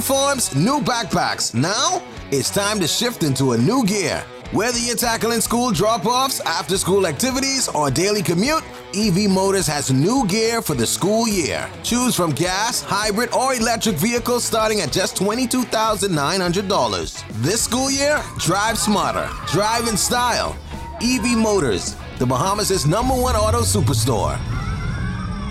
uniforms, new backpacks. Now, it's time to shift into a new gear. Whether you're tackling school drop-offs, after-school activities, or daily commute, EV Motors has new gear for the school year. Choose from gas, hybrid, or electric vehicles starting at just $22,900. This school year, drive smarter, drive in style. EV Motors, the Bahamas' #1 auto superstore.